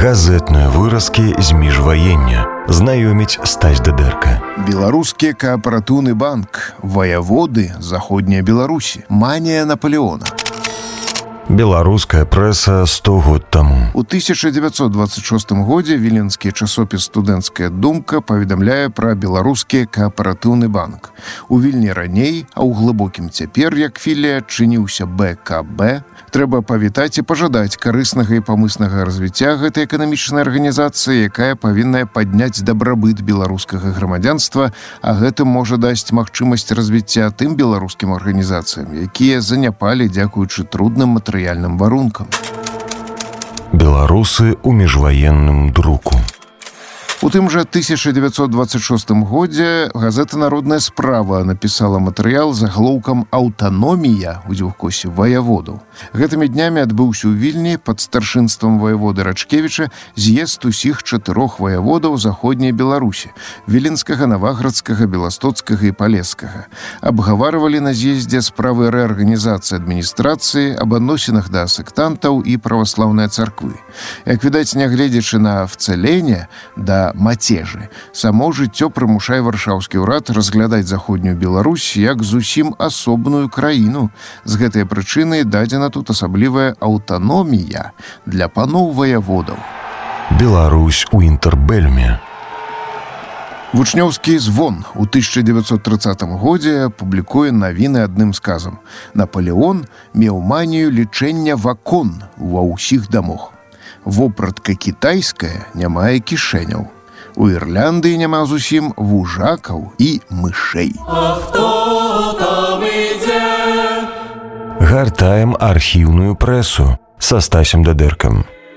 Газетныя выразкі з міжваення. Знаёміць Стась Дыдэрка. Беларускі кааператыўны банк, ваяводы, заходняя Беларусі, манія Наполеона. Беларуская прэса 100 год таму. У 1926 годзе віленскі часопіс «Студэнцкая думка» паведамляе пра беларускі кааператыўны банк. У Вільні раней, а ў глыбокім цяпер, як філія, чыніўся БКБ. Трэба павітаць і пажадаць карыснага і памыснага развіцця гэтай эканамічнай арганізацыі, якая павінна падняць дабрабыт беларускага грамадзянства, а гэтым можа дасць магчымасць развіцця тым беларускім арганізацыям, якія заняпалі дзякуючы трудным матэрыяльным варункам. Беларусы ў міжваенным друку. У тым жа 1926 годзе газета «Народная справа» напісала матэрыял з загалоўкам «Аўтаномія» у дзвюхкосе ваяводаў. Гэтымі днямі адбыўся ў Вільні пад старшынствам ваяводы Рачкевіча з'езд усіх 4 ваяводаў заходняй Беларусі – Віленскага, Наваградскага, Беластоцкага і Палескага. Абгаварвалі на з'ездзе справы рэарганізацыі адміністрацыі, аб адносінах да сектантаў і праваслаўнай царквы. Як відаць, нягледзячы на вцаленне, да мацежы, само жыццё прымушае варшаўскі ўрад разглядаць заходнюю Беларусь як зусім асобную краіну. З гэтай прычыны дадзена тут асаблівая аўтаномія для паноў ваяводаў. Беларусь у інтэрбэлюме. Вучнёўскі звон у 1930 годзе публікуе навіны адным сказам. Наполеон меў манію лічэння вакон ва ўсіх дамах. Вопратка кітайская не мае кішэняў. У Ірландыі няма зусім вужакаў і мышэй. А хто там ідзе? Гартаем архіўную прэсу са Стасем Дыдэркам.